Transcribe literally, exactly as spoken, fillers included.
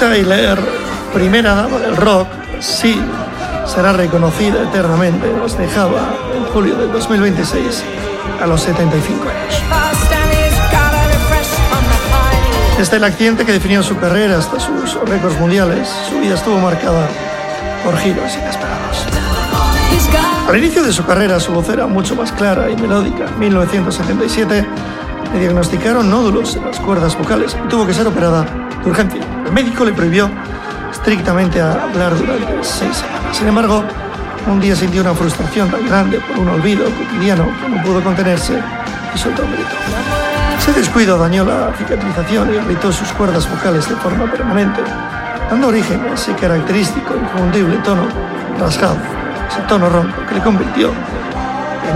Tyler, primera dama del rock, sí será reconocida eternamente. Nos dejaba en julio del dos mil veintiséis a los setenta y cinco años. Desde el accidente que definió su carrera hasta sus récords mundiales, su vida estuvo marcada por giros inesperados. Al inicio de su carrera, su voz era mucho más clara y melódica. En mil novecientos setenta y siete le diagnosticaron nódulos en las cuerdas vocales y tuvo que ser operada de urgencia. El médico le prohibió estrictamente hablar durante seis semanas. Sin embargo, un día sintió una frustración tan grande por un olvido cotidiano que no pudo contenerse y soltó un grito. Ese descuido dañó la cicatrización y irritó sus cuerdas vocales de forma permanente, dando origen a ese característico, inconfundible tono rasgado, ese tono ronco que le convirtió